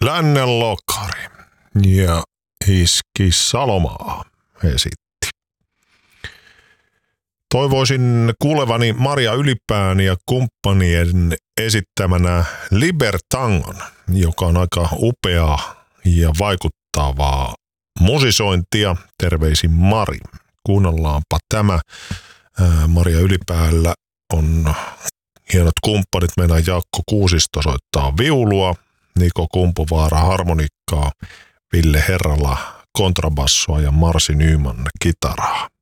Lännen lokari ja Iski Salomaa esitti. Toivoisin kuulevani Maria Ylipään ja kumppanien esittämänä Libertangon, joka on aika upeaa ja vaikuttavaa musisointia. Terveisin Mari. Kuunnellaanpa tämä. Maria Ylipäällä on hienot kumppanit. Meidän Jaakko Kuusisto soittaa viulua, Niko Kumpuvaara harmonikkaa, Ville Herrala kontrabassoa ja Marsi Nyman kitaraa.